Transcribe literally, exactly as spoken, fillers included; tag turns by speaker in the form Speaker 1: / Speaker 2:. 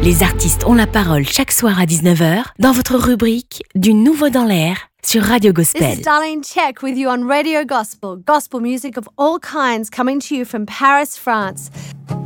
Speaker 1: Les artistes ont la parole chaque soir à dix-neuf heures dans votre rubrique Du Nouveau dans l'air sur Radio Gospel.
Speaker 2: This is Darlene Check with you on Radio Gospel. Gospel music of all kinds coming to you from Paris, France.